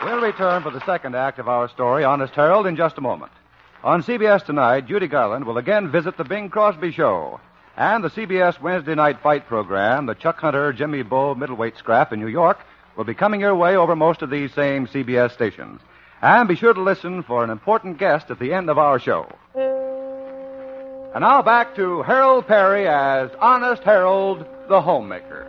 We'll return for the second act of our story, Honest Harold, in just a moment. On CBS tonight, Judy Garland will again visit the Bing Crosby Show. And the CBS Wednesday night fight program, the Chuck Hunter Jimmy Bull middleweight scrap in New York, will be coming your way over most of these same CBS stations. And be sure to listen for an important guest at the end of our show. And now back to Harold Perry as Honest Harold, the homemaker.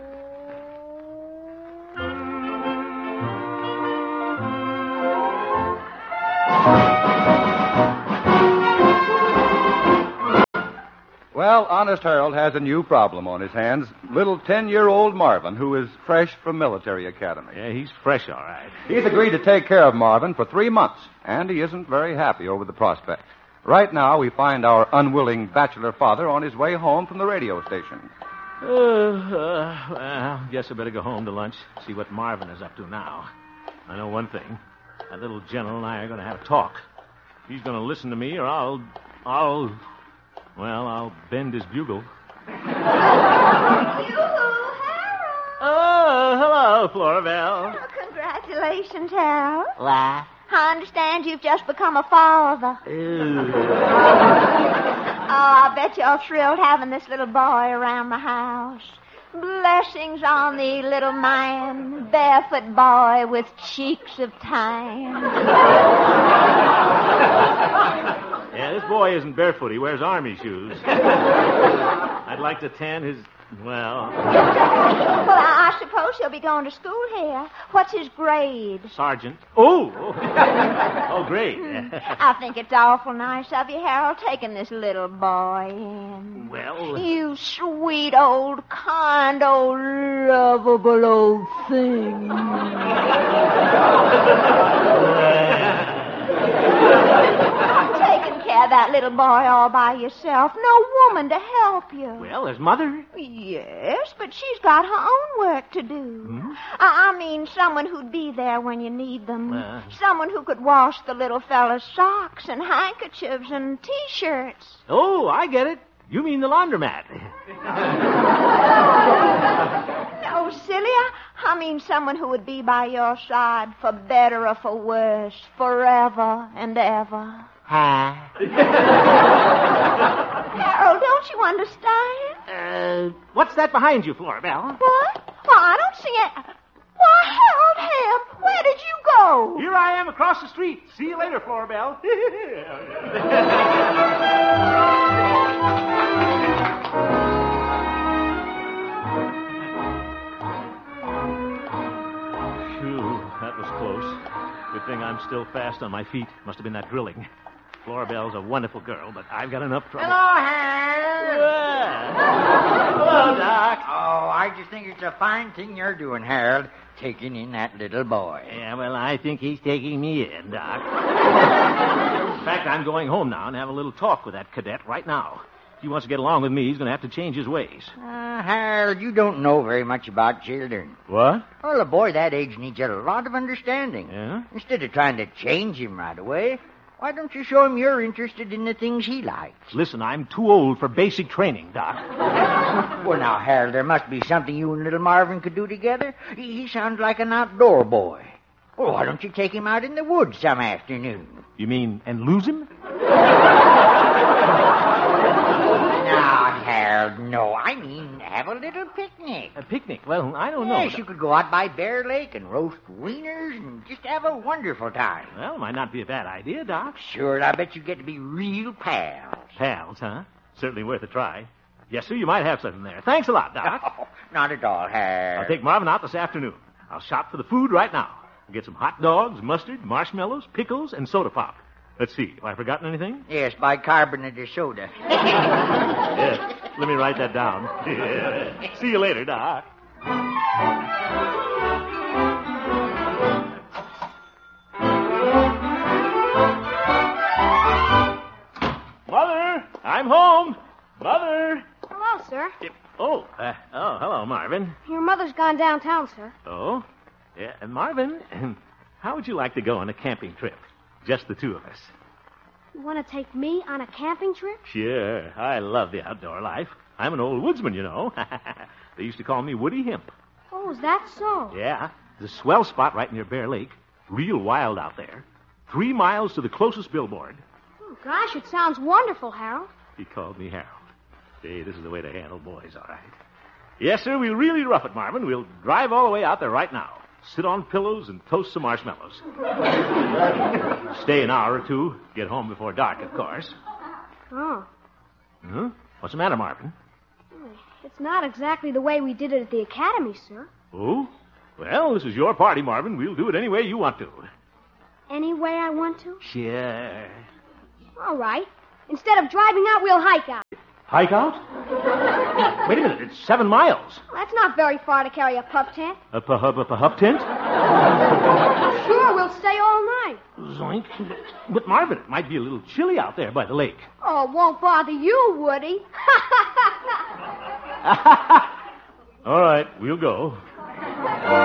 Well, Honest Harold has a new problem on his hands. Little 10-year-old Marvin, who is fresh from military academy. Yeah, he's fresh, all right. He's agreed to take care of Marvin for 3 months, and he isn't very happy over the prospect. Right now, we find our unwilling bachelor father on his way home from the radio station. Well, guess I better go home to lunch, see what Marvin is up to now. I know one thing. That little general and I are going to have a talk. He's going to listen to me, or I'll bend his bugle. Harold. Oh, hello, Florabelle. Oh, congratulations, Harold. What? I understand you've just become a father. Ew. I bet you're thrilled having this little boy around the house. Blessings on thee, little man, barefoot boy with cheeks of tan. Yeah, this boy isn't barefoot. He wears army shoes. I'd like to tan his... Well, I suppose he'll be going to school here. What's his grade? Sergeant. Oh, great. I think it's awful nice of you, Harold, taking this little boy in. Well... You sweet old, kind old, lovable old thing. Taking care of that little boy all by yourself. No woman to help you. Well, there's Mother. Yes, but she's got her own work to do. Hmm? I mean, someone who'd be there when you need them. Someone who could wash the little fella's socks and handkerchiefs and T-shirts. Oh, I get it. You mean the laundromat. No, silly. I mean someone who would be by your side for better or for worse, forever and ever. Huh? Harold, don't you understand? What's that behind you, Florabelle? What? Well, I don't see it. Why, Harold Hemp, where did you go? Here I am across the street. See you later, Florabelle. Phew, that was close. Good thing I'm still fast on my feet. Must have been that drilling. Florabelle's a wonderful girl, but I've got enough trouble. Hello, Harold. Hello, Doc. Oh, I just think it's a fine thing you're doing, Harold, taking in that little boy. Yeah, well, I think he's taking me in, Doc. In fact, I'm going home now and have a little talk with that cadet right now. If he wants to get along with me, he's going to have to change his ways. Harold, you don't know very much about children. What? Well, a boy that age needs a lot of understanding. Yeah? Instead of trying to change him right away, why don't you show him you're interested in the things he likes? Listen, I'm too old for basic training, Doc. Well, now, Harold, there must be something you and little Marvin could do together. He sounds like an outdoor boy. Well, why don't you take him out in the woods some afternoon? You mean, and lose him? No, Harold, no. I mean, have a little picnic. A picnic? Well, I don't know. Yes, you could go out by Bear Lake and roast wieners and just have a wonderful time. Well, might not be a bad idea, Doc. Sure, I bet you get to be real pals. Pals, huh? Certainly worth a try. Yes, sir, you might have something there. Thanks a lot, Doc. Oh, not at all, Harold. I'll take Marvin out this afternoon. I'll shop for the food right now. I'll get some hot dogs, mustard, marshmallows, pickles, and soda pop. Let's see. Have I forgotten anything? Yes, bicarbonate of soda. Yes. Let me write that down. See you later, Doc. Mother! I'm home! Mother! Hello, sir. Hello, Marvin. Your mother's gone downtown, sir. Oh? Yeah, and Marvin, how would you like to go on a camping trip? Just the two of us. You want to take me on a camping trip? Sure. I love the outdoor life. I'm an old woodsman, you know. They used to call me Woody Hemp. Oh, is that so? Yeah. There's a swell spot right near Bear Lake. Real wild out there. 3 miles to the closest billboard. Oh, gosh, it sounds wonderful, Harold. He called me Harold. Hey, this is the way to handle boys, all right. Yes, sir, we'll really rough it, Marvin. We'll drive all the way out there right now. Sit on pillows and toast some marshmallows. Stay an hour or two. Get home before dark, of course. Oh. Huh? What's the matter, Marvin? It's not exactly the way we did it at the academy, sir. Oh? Well, this is your party, Marvin. We'll do it any way you want to. Any way I want to? Sure. All right. Instead of driving out, we'll hike out. Hike out? Wait a minute. It's 7 miles. Well, that's not very far to carry a pup tent. A pup tent? Sure, we'll stay all night. Zoink. But, Marvin, it might be a little chilly out there by the lake. Oh, it won't bother you, Woody. All right, we'll go.